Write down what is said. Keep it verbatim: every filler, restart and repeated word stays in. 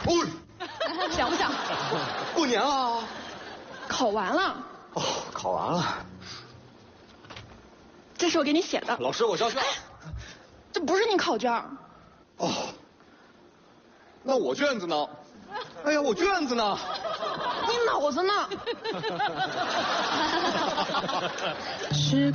哦， 想不想？ 过年了。 考完了。 哦，考完了。 这是我给你写的。 老师，我交卷。 这不是你考卷。 哦。那我卷子呢？哎呀，我卷子呢？ 你脑子呢？是。